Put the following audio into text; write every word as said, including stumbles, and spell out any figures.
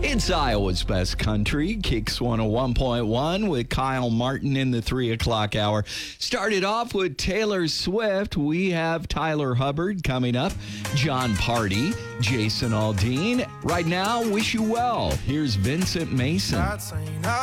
It's Iowa's Best Country, Kicks one oh one point one with Kyle Martin in the three o'clock hour. Started off with Taylor Swift. We have Tyler Hubbard coming up, John Party, Jason Aldean. Right now, wish you well. Here's Vincent Mason.